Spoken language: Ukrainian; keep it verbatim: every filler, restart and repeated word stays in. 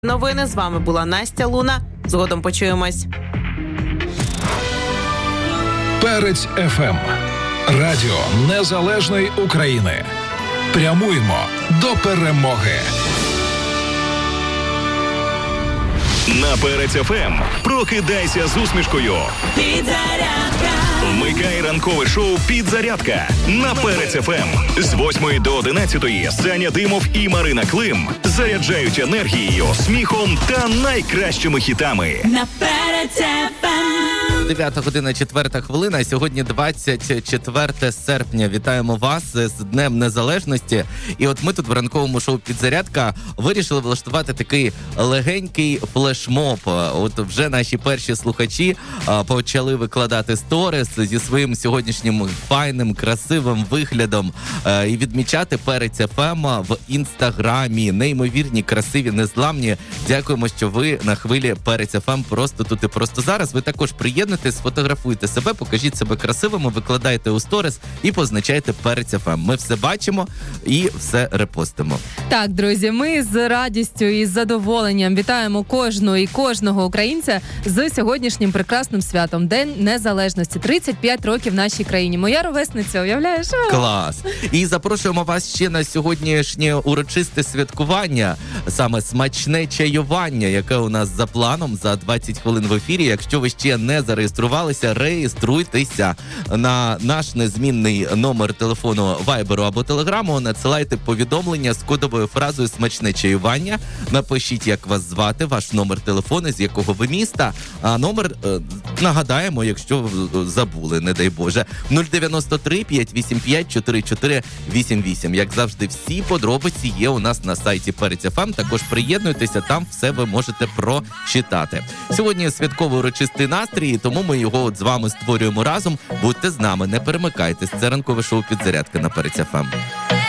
Новини. З вами була Настя Луна. Згодом почуємось. Перець еф ем. Радіо Незалежної України. Прямуємо до перемоги. На Перець еф ем прокидайся з усмішкою. Підзарядка. Вмикай ранкове шоу «Підзарядка» на Перець еф ем. З восьмої до одинадцятої Саня Димов і Марина Клим заряджають енергією, сміхом та найкращими хітами. На Перець еф ем. дев'ята година, четверта хвилина. Сьогодні двадцять четверте серпня. Вітаємо вас з Днем Незалежності. І от ми тут в ранковому шоу «Підзарядка» вирішили влаштувати такий легенький флешмоб. От вже наші перші слухачі а, почали викладати сторіс зі своїм сьогоднішнім файним, красивим виглядом а, і відмічати Перець еф ем в інстаграмі. Неймовірні, красиві, незламні. Дякуємо, що ви на хвилі Перець еф ем просто тут і просто зараз. Ви також приєднуйтесь, сфотографуйте себе, покажіть себе красивими, викладайте у сторіс і позначайте Перець еф ем. Ми все бачимо і все репостимо. Так, друзі, ми з радістю і з задоволенням вітаємо кожну і кожного українця з сьогоднішнім прекрасним святом. День Незалежності. тридцять п'ять років в нашій країні. Моя ровесниця, уявляєш? Клас! І запрошуємо вас ще на сьогоднішнє урочисте святкування, саме смачне чаювання, яке у нас за планом за двадцять хвилин в ефірі. Якщо ви ще не зареєструвалися, реєструйтеся на наш незмінний номер телефону Вайберу або Телеграму, надсилайте повідомлення з кодовою фразою «Смачне чаювання», напишіть, як вас звати, ваш номер телефону, з якого ви міста, а номер е, нагадаємо, якщо забули, не дай Боже, нуль дев'яносто три п'ятсот вісімдесят п'ять чотирьдесят чотири вісімдесят вісім. Як завжди, всі подробиці є у нас на сайті Перець еф ем, також приєднуйтеся, там все ви можете прочитати. Сьогодні святковий урочистий настрій, тому ми його от з вами створюємо разом. Будьте з нами, не перемикайтесь. Це ранкове шоу «Підзарядка» на Перець еф ем.